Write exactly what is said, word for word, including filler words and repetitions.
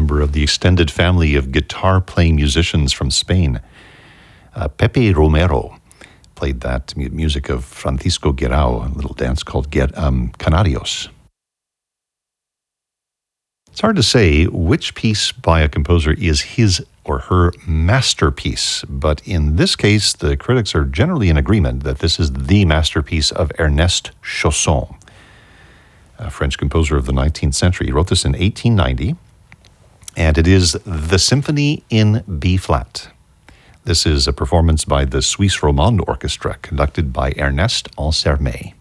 member of the extended family of guitar-playing musicians from Spain. Uh, Pepe Romero played that music of Francisco Guirao, a little dance called um, Canarios. It's hard to say which piece by a composer is his or her masterpiece, but in this case, the critics are generally in agreement that this is the masterpiece of Ernest Chausson, a French composer of the nineteenth century. He wrote this in eighteen ninety, and it is the Symphony in B-flat. This is a performance by the Suisse Romande Orchestra, conducted by Ernest Ansermet.